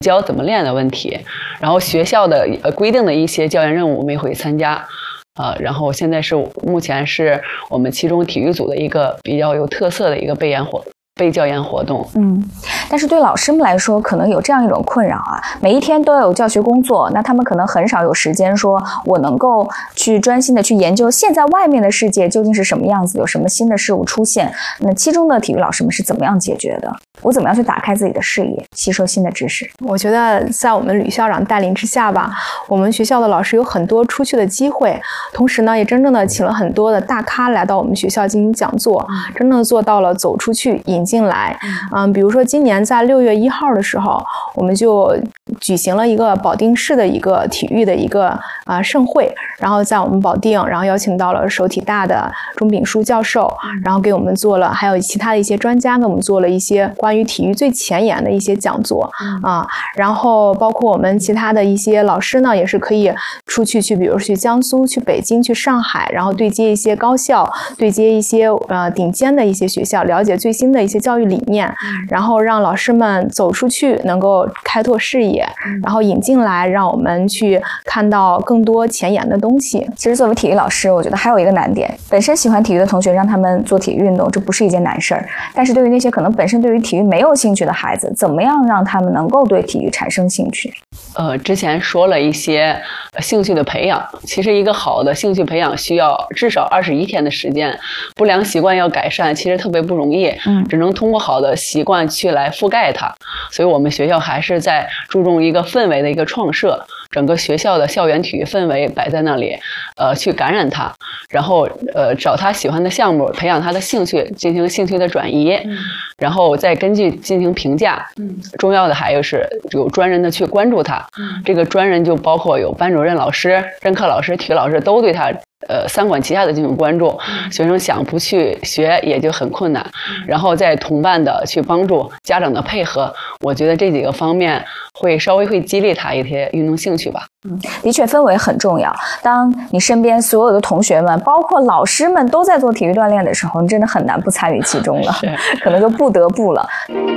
教怎么练的问题，然后学校的规定的一些教研任务我们也会参加。然后现在目前是我们其中体育组的一个比较有特色的一个备教研活动。 但是对老师们来说，可能有这样一种困扰啊，每一天都要有教学工作，那他们可能很少有时间说我能够去专心的去研究现在外面的世界究竟是什么样子，有什么新的事物出现。那其中的体育老师们是怎么样解决的？我怎么样去打开自己的视野，吸收新的知识？ 我觉得在我们吕校长带领之下吧，我们学校的老师有很多出去的机会，同时呢，也真正的请了很多的大咖来到我们学校进行讲座，真正的做到了走出去引进来。比如说今年在6月1号的时候，我们就举行了一个保定市的一个体育的一个盛会，然后在我们保定，然后邀请到了首体大的钟炳书教授，然后给我们做了，还有其他的一些专家给我们做了一些关于体育最前沿的一些讲座然后包括我们其他的一些老师呢，也是可以出去比如去江苏、去北京、去上海，然后对接一些高校，对接一些顶尖的一些学校，了解最新的一些教育理念，然后让老师们走出去，能够开拓视野，然后引进来，让我们去看到更多前沿的东西。 其实作为体育老师，我觉得还有一个难点，本身喜欢体育的同学让他们做体育运动，这不是一件难事儿。但是对于那些可能本身对于体育没有兴趣的孩子，怎么样让他们能够对体育产生兴趣？ 之前说了一些兴趣的培养，其实一个好的兴趣培养需要至少21天的时间，不良习惯要改善其实特别不容易，只能通过好的习惯去来覆盖它。所以我们学校还是在注重一个氛围的一个创设，整个学校的校园体育氛围摆在那里，去感染他，然后找他喜欢的项目，培养他的兴趣，进行兴趣的转移，然后再根据进行评价。重要的还有是有专人的去关注他，这个专人就包括有班主任老师、任课老师、体育老师都对他三管齐下的进行关注，学生想不去学也就很困难，然后再同伴的去帮助，家长的配合，我觉得这几个方面稍微会激励他一些运动兴趣吧。 的确氛围很重要，当你身边所有的同学们包括老师们都在做体育锻炼的时候，你真的很难不参与其中了可能就不得不了。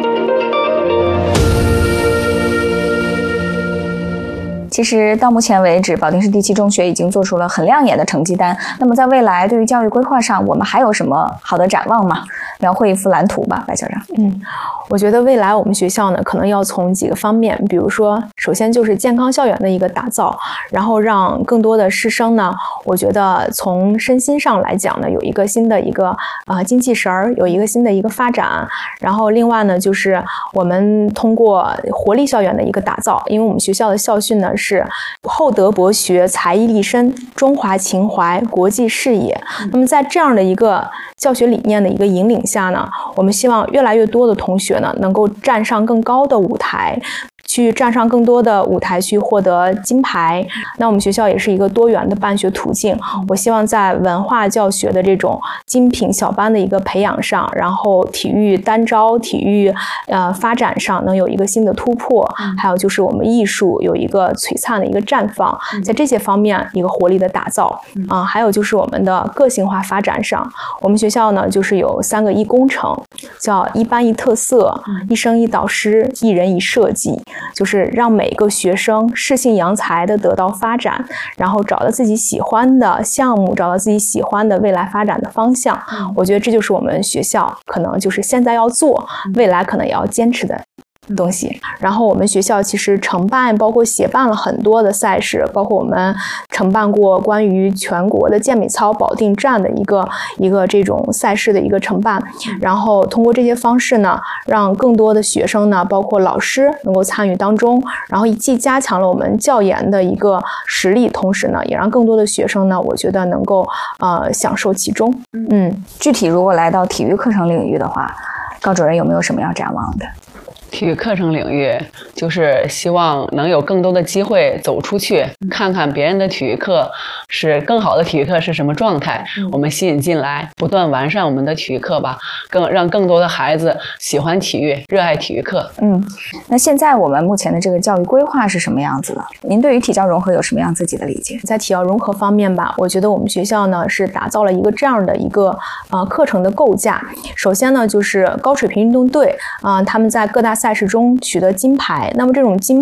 其实到目前为止，保定市第7中学已经做出了很亮眼的成绩单。那么在未来对于教育规划上，我们还有什么好的展望吗？描绘一幅蓝图吧，白校长。 我觉得未来我们学校呢，可能要从几个方面，比如说，首先就是健康校园的一个打造，然后让更多的师生呢，我觉得从身心上来讲呢，有一个新的一个精气神儿，有一个新的一个发展。然后另外呢，就是我们通过活力校园的一个打造，因为我们学校的校训呢是厚德博学、才艺立身、中华情怀、国际视野。那么在这样的一个教学理念的一个引领下呢，我们希望越来越多的同学呢能够站上更高的舞台，去站上更多的舞台去获得金牌。那我们学校也是一个多元的办学途径，我希望在文化教学的这种精品小班的一个培养上，然后体育单招、体育发展上能有一个新的突破，还有就是我们艺术有一个璀璨的一个绽放，在这些方面一个活力的打造还有就是我们的个性化发展上，我们学校呢就是有3个1工程，叫1班1特色、1生1导师、1人1设计，就是让每个学生适性扬才的得到发展，然后找到自己喜欢的项目，找到自己喜欢的未来发展的方向。我觉得这就是我们学校可能就是现在要做，未来可能也要坚持的东西。然后我们学校其实承办包括协办了很多的赛事，包括我们承办过关于全国的健美操保定站的一个这种赛事的一个承办，然后通过这些方式呢，让更多的学生呢，包括老师能够参与当中，然后既加强了我们教研的一个实力，同时呢，也让更多的学生呢，我觉得能够享受其中。 具体如果来到体育课程领域的话，高主任有没有什么要展望的？ 体育课程领域就是希望能有更多的机会走出去，看看别人的体育课是更好的体育课是什么状态，我们吸引进来，不断完善我们的体育课吧，让更多的孩子喜欢体育，热爱体育课。 那现在我们目前的这个教育规划是什么样子的？您对于体教融合有什么样自己的理解？ 在体教融合方面吧，我觉得我们学校呢是打造了一个这样的一个课程的构架。首先呢，就是高水平运动队他们在各大赛事中取得金牌，那么这种金